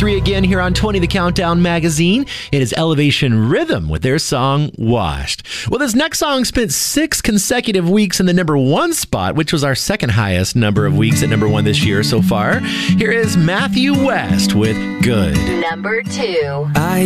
3 again here on 20 The Countdown magazine. It is Elevation Rhythm with their song Washed. Well, this next song spent 6 consecutive weeks in the number 1 spot, which was our second highest number of weeks at number 1 this year so far. Here is Matthew West with Good. Number 2.